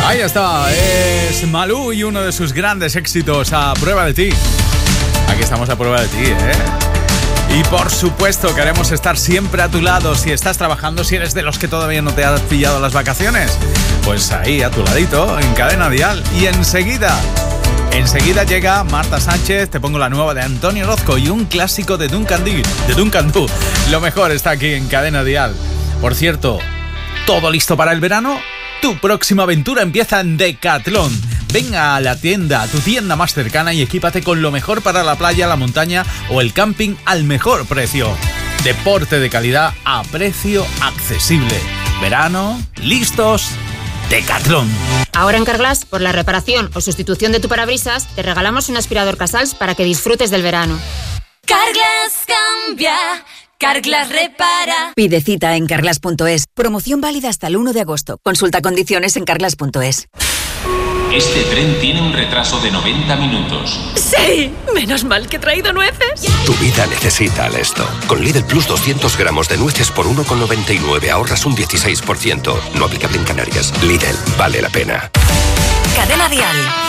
Ahí está, es Malú y uno de sus grandes éxitos, A Prueba de Ti. Aquí estamos a prueba de ti, Y por supuesto queremos estar siempre a tu lado. Si estás trabajando, si eres de los que todavía no te has pillado las vacaciones, pues ahí a tu ladito, en Cadena Dial. Y enseguida llega Marta Sánchez, te pongo la nueva de Antonio Orozco y un clásico de Duncan Du. Lo mejor está aquí en Cadena Dial. Por cierto, ¿todo listo para el verano? Tu próxima aventura empieza en Decathlon. Ven a la tienda, a tu tienda más cercana y equípate con lo mejor para la playa, la montaña o el camping al mejor precio. Deporte de calidad a precio accesible. Verano, listos, Decathlon. Ahora en Carglass, por la reparación o sustitución de tu parabrisas, te regalamos un aspirador Casals para que disfrutes del verano. Carglass cambia, Carglass repara. Pide cita en carglass.es. Promoción válida hasta el 1 de agosto. Consulta condiciones en carglass.es. Este tren tiene un retraso de 90 minutos. ¡Sí! Menos mal que he traído nueces. Tu vida necesita esto. Con Lidl Plus 200 gramos de nueces por 1,99 ahorras un 16%. No aplicable en Canarias. Lidl, vale la pena. Cadena Dial.